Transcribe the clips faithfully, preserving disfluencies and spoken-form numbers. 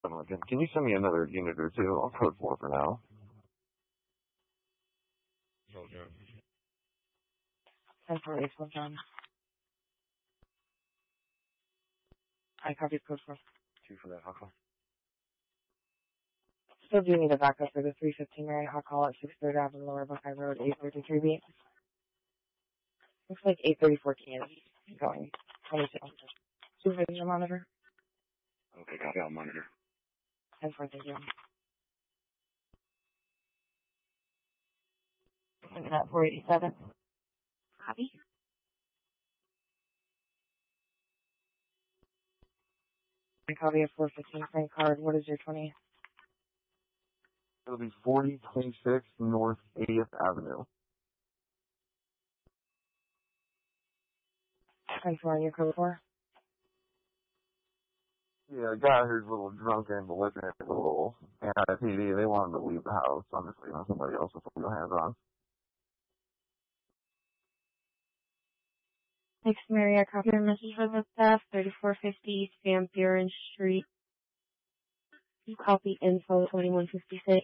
Can can you send me another unit or two? I'll code four for now. Okay. ten four eight one John. I copied code four. Two for that, Huckle. Still do need a backup for the three fifteen Mary Hawk Hall at six third Avenue, Lower Buckeye Road, eight thirty-three B. Looks like eight thirty fourteen is going. twenty-two. Supervisor monitor. Okay, copy. I'll monitor. ten four, thank you. Looking at four eighty-seven. Copy. I copy at four fifteen Frank Card. What is your twenty? It'll be forty twenty-six North eightieth Avenue. ten four on your code four. Yeah, a guy who's a little drunk and belligerent a little and at T V, they want him to leave the house. I'm just leaving somebody else with no hands on. Next, Mary, I copy your message for the staff, thirty-four fifty Sam Fearon Street. You copy info twenty-one fifty-six.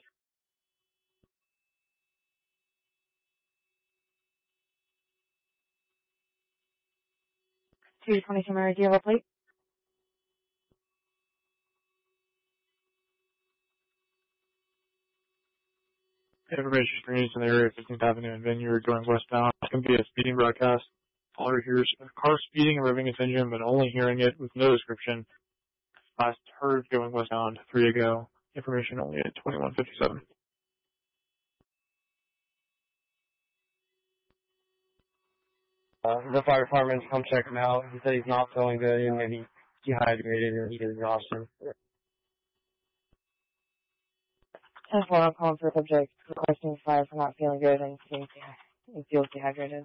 two twenty-two Mary, do you have a plate? Information screens in the area of fifteenth Avenue and Vineyard going westbound. It's going to be a speeding broadcast. Caller hears a car speeding and revving its engine, but only hearing it with no description. Last heard going westbound three ago. Information only at twenty-one fifty-seven. Uh, the fire department's come check him out. He said he's not feeling good and maybe dehydrated and he's exhausted. ten four, I'm calling for subject requesting fire for not feeling good and feeling and feels dehydrated.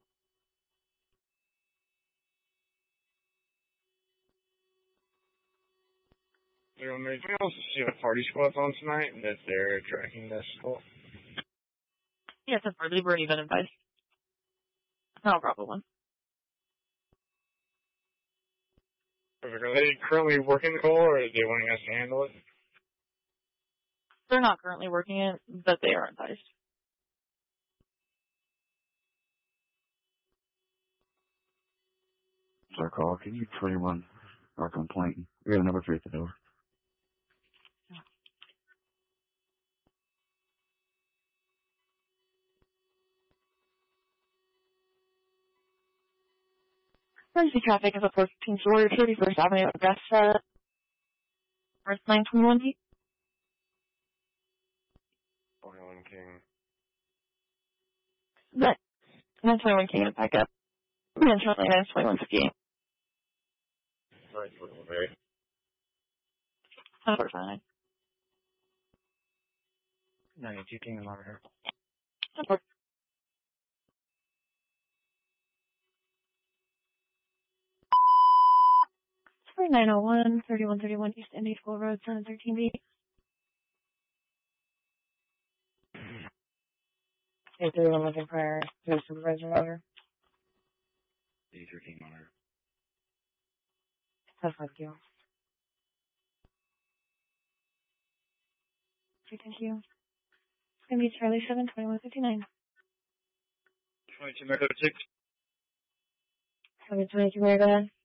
Can we also see what party squad's on tonight and that they're tracking this school? Yes, of course, we've already been advised. No problem. Are they currently working the call or are they wanting us to handle it? They're not currently working it, but they are advised. Sir, call. Can you twenty-one our complaint? We have number three at the door. Emergency traffic is approaching George thirty-first Avenue, Augusta. North nine twenty-one P. twenty-one King. But nine twenty-one King is back up. And shortly nine twenty-one fifty-eight. Right, twenty-one, right? Unfortunately. ninety-two King and Monitor. Unfortunately. nine oh one, thirty-one thirty-one East Indy School Road, seven thirteen B. eight thirty-one looking for the supervisor order. eighty-three King Monitor. That's thank you. Okay, thank you. It's going to be Charlie seven, twenty-one fifty-nine. twenty-two Mecca six. seven twenty-two Mary, go ahead.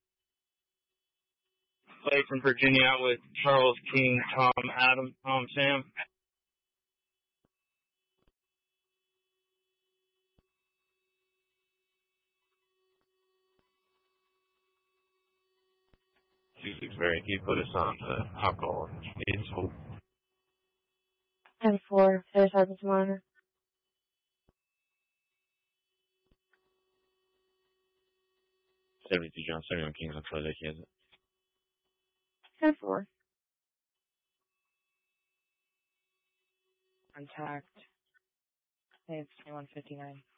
Play from Virginia out with Charles King, Tom, Adam, Tom, Sam. two six Mary, can you put us on the hot call? Needs hope. ten four, Sarah Sergeant's monitor. seventy-two John, seventy-one Kings on Friday, Kansas. ten four. Contact. It's twenty-one fifty-nine.